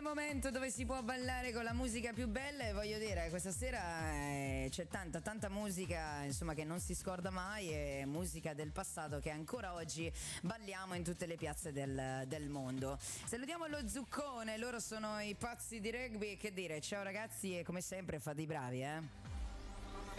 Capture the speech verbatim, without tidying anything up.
momento dove si può ballare con la musica più bella e voglio dire, questa sera eh, c'è tanta, tanta musica, insomma, che non si scorda mai, e musica del passato che ancora oggi balliamo in tutte le piazze del, del mondo. Salutiamo lo Zuccone, loro sono i pazzi di rugby, che dire, ciao ragazzi, e come sempre fate i bravi, eh?